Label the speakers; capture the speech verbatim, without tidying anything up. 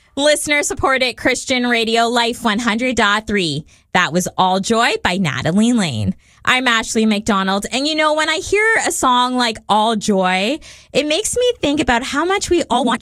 Speaker 1: Listener supported Christian Radio Life one hundred point three. That was All Joy by Natalie Lane. I'm Ashley McDonald, and you know, when I hear a song like All Joy, it makes me think about how much we all want